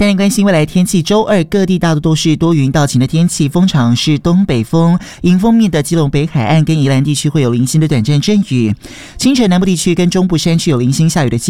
带您关心未来天气，周二各地大多都是多云到晴的天气，风场是东北风，迎风面的基隆北海岸跟宜兰地区会有零星的短暂阵雨，清晨南部地区跟中部山区有零星下雨的机会。